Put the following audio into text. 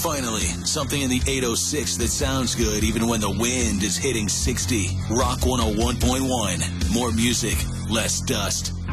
Finally, something in the 806 that sounds good even when the wind is hitting 60. Rock 101.1. More music, less dust.